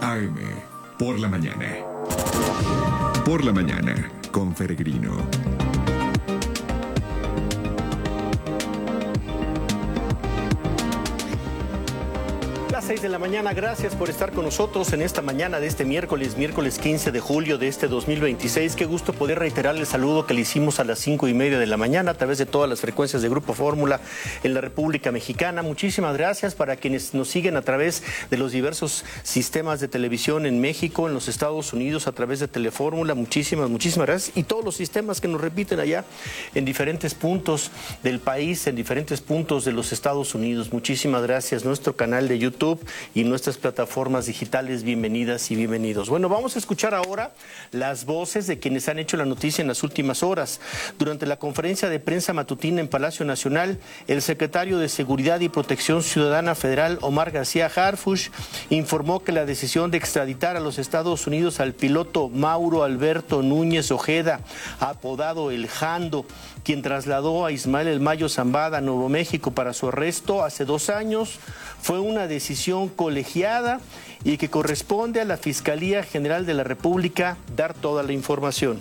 AM, por la mañana. Por la mañana, con Peregrino. Las 6 de la mañana, gracias por estar con nosotros en esta mañana de este miércoles 15 de julio de este 2026. Qué gusto poder reiterarle el saludo que le hicimos a las 5:30 de la mañana a través de todas las frecuencias de Grupo Fórmula en la República Mexicana. Muchísimas gracias para quienes nos siguen a través de los diversos sistemas de televisión en México, en los Estados Unidos, a través de Telefórmula. Muchísimas gracias. Y todos los sistemas que nos repiten allá en diferentes puntos del país, en diferentes puntos de los Estados Unidos. Muchísimas gracias. Nuestro canal de YouTube y nuestras plataformas digitales, bienvenidas y bienvenidos. Bueno, vamos a escuchar ahora las voces de quienes han hecho la noticia en las últimas horas. Durante la conferencia de prensa matutina en Palacio Nacional, el secretario de Seguridad y Protección Ciudadana Federal, Omar García Harfuch, informó que la decisión de extraditar a los Estados Unidos al piloto Mauro Alberto Núñez Ojeda, apodado El Jando, quien trasladó a Ismael El Mayo Zambada a Nuevo México para su arresto hace 2 años, fue una decisión colegiada y que corresponde a la Fiscalía General de la República dar toda la información.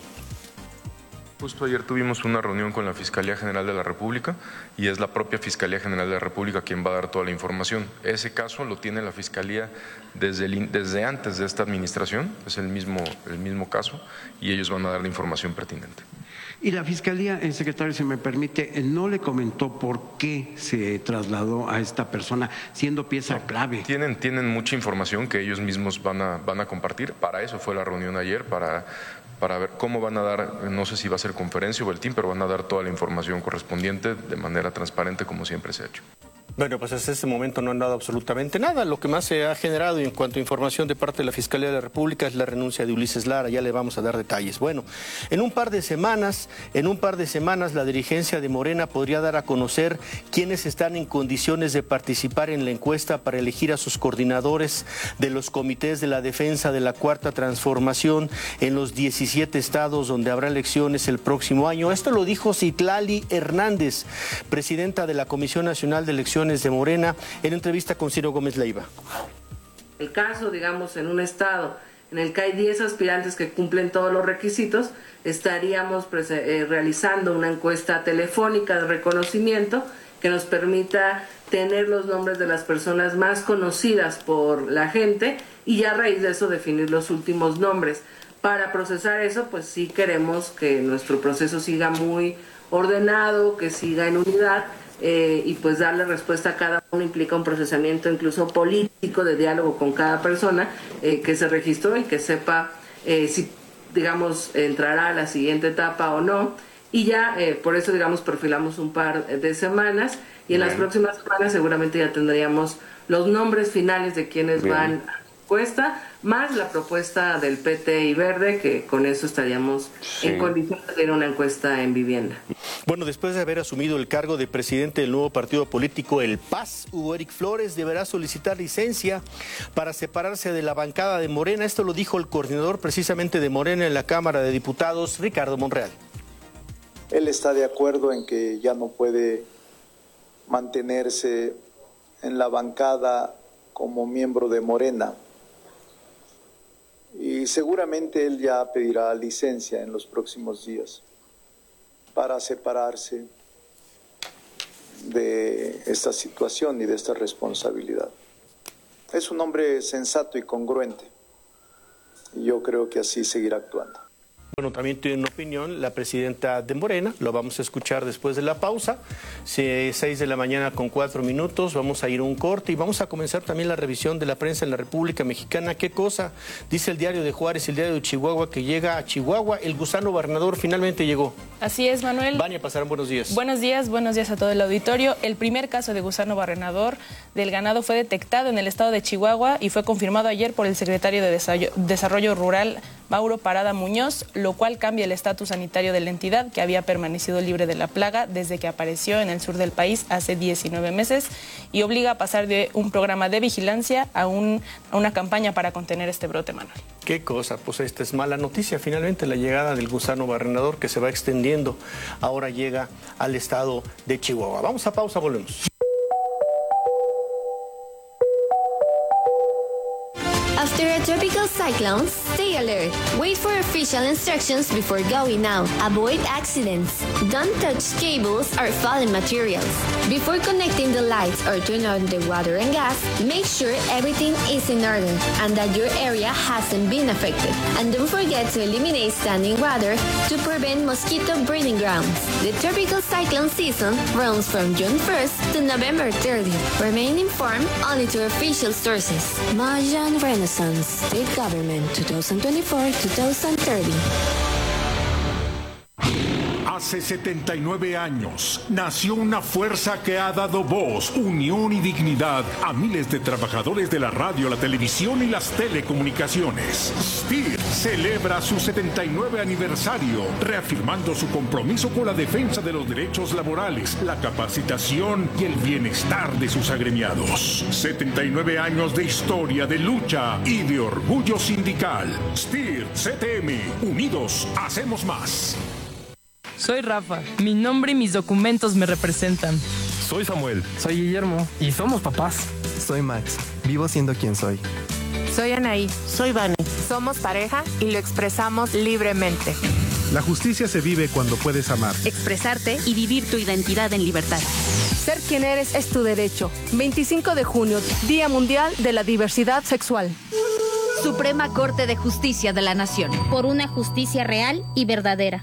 Justo ayer tuvimos una reunión con la Fiscalía General de la República y es la propia Fiscalía General de la República quien va a dar toda la información. Ese caso lo tiene la Fiscalía desde antes de esta administración, es el mismo caso, y ellos van a dar la información pertinente. Y la Fiscalía, secretario, si me permite, no le comentó por qué se trasladó a esta persona, siendo pieza clave. Tienen mucha información que ellos mismos van a compartir. Para eso fue la reunión ayer, para ver cómo van a dar, no sé si va a ser conferencia o boletín, pero van a dar toda la información correspondiente de manera transparente como siempre se ha hecho. Bueno, pues hasta este momento no han dado absolutamente nada. Lo que más se ha generado en cuanto a información de parte de la Fiscalía de la República es la renuncia de Ulises Lara. Ya le vamos a dar detalles. Bueno, en un par de semanas la dirigencia de Morena podría dar a conocer quiénes están en condiciones de participar en la encuesta para elegir a sus coordinadores de los comités de la defensa de la Cuarta Transformación en los 17 estados donde habrá elecciones el próximo año. Esto lo dijo Citlali Hernández, presidenta de la Comisión Nacional de Elecciones de Morena, en entrevista con Ciro Gómez Leiva. El caso, digamos, en un estado en el que hay 10 aspirantes que cumplen todos los requisitos, estaríamos realizando una encuesta telefónica de reconocimiento que nos permita tener los nombres de las personas más conocidas por la gente y ya a raíz de eso definir los últimos nombres. Para procesar eso, pues sí queremos que nuestro proceso siga muy ordenado, que siga en unidad. Y pues darle respuesta a cada uno implica un procesamiento incluso político de diálogo con cada persona que se registró y que sepa si, digamos, entrará a la siguiente etapa o no. Y ya por eso, digamos, perfilamos un par de semanas y en las próximas semanas seguramente ya tendríamos los nombres finales de quienes van a la encuesta, más la propuesta del PT y Verde, que con eso estaríamos en condiciones de ir a una encuesta en vivienda. Bueno, después de haber asumido el cargo de presidente del nuevo partido político, el PAS, Hugo Eric Flores deberá solicitar licencia para separarse de la bancada de Morena. Esto lo dijo el coordinador precisamente de Morena en la Cámara de Diputados, Ricardo Monreal. Él está de acuerdo en que ya no puede mantenerse en la bancada como miembro de Morena. Y seguramente él ya pedirá licencia en los próximos días para separarse de esta situación y de esta responsabilidad. Es un hombre sensato y congruente, y yo creo que así seguirá actuando. Bueno, también tiene una opinión la presidenta de Morena, lo vamos a escuchar después de la pausa, 6 de la mañana con 4 minutos, vamos a ir a un corte y vamos a comenzar también la revisión de la prensa en la República Mexicana. ¿Qué cosa? Dice el Diario de Juárez y el Diario de Chihuahua que llega a Chihuahua, el gusano barrenador finalmente llegó. Así es, Manuel. Vania Pasarán, buenos días. Buenos días a todo el auditorio. El primer caso de gusano barrenador del ganado fue detectado en el estado de Chihuahua y fue confirmado ayer por el secretario de Desarrollo Rural, Mauro Parada Muñoz, lo cual cambia el estatus sanitario de la entidad, que había permanecido libre de la plaga desde que apareció en el sur del país hace 19 meses y obliga a pasar de un programa de vigilancia a una campaña para contener este brote, Manuel. Qué cosa, pues esta es mala noticia. Finalmente la llegada del gusano barrenador que se va extendiendo ahora llega al estado de Chihuahua. Vamos a pausa, volvemos. After a tropical cyclone, stay alert. Wait for official instructions before going out. Avoid accidents. Don't touch cables or fallen materials. Before connecting the lights or turn on the water and gas, make sure everything is in order and that your area hasn't been affected. And don't forget to eliminate standing water to prevent mosquito breeding grounds. The tropical cyclone season runs from June 1st to November 30th. Remain informed only to official sources. Mayan Renaissance, State Government, 2024-2030. Hace 79 años nació una fuerza que ha dado voz, unión y dignidad a miles de trabajadores de la radio, la televisión y las telecomunicaciones. STIR celebra su 79 aniversario, reafirmando su compromiso con la defensa de los derechos laborales, la capacitación y el bienestar de sus agremiados. 79 años de historia, de lucha y de orgullo sindical. STIR CTM, unidos hacemos más. Soy Rafa, mi nombre y mis documentos me representan. Soy Samuel. Soy Guillermo y somos papás. Soy Max, vivo siendo quien soy. Soy Anaí. Soy Vane. Somos pareja y lo expresamos libremente. La justicia se vive cuando puedes amar, expresarte y vivir tu identidad en libertad. Ser quien eres es tu derecho. 25 de junio, Día Mundial de la Diversidad Sexual. Suprema Corte de Justicia de la Nación. Por una justicia real y verdadera.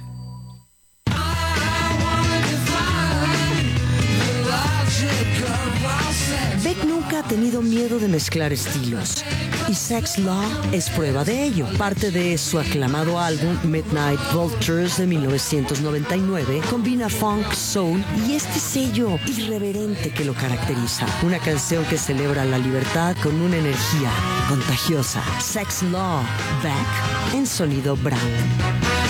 Beck nunca ha tenido miedo de mezclar estilos, y Sex Law es prueba de ello. Parte de su aclamado álbum Midnight Vultures de 1999 combina funk, soul y este sello irreverente que lo caracteriza. Una canción que celebra la libertad con una energía contagiosa. Sex Law, Beck en sonido Brown.